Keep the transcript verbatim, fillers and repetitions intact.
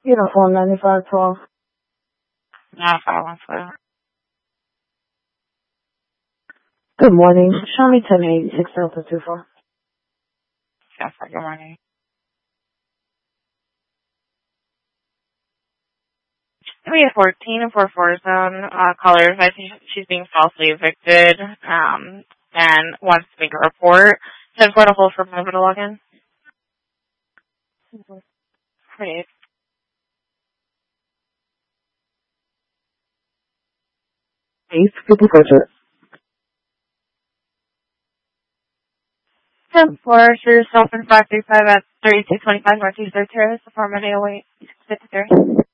Uniform ninety-five twelve. ninety-five one twelve. Good morning. Show me ten eighty-six Delta two four. Yes, sir. Good morning. We have fourteen and four four zone. Uh, caller advice she's being falsely evicted um, and wants to make a report. ten four to hold for a moment to log in. Great. Eight people purchase. ten four for yourself and five three five at thirty-two twenty-five Northeast third Terrace, apartment eight oh eight, fifty-three.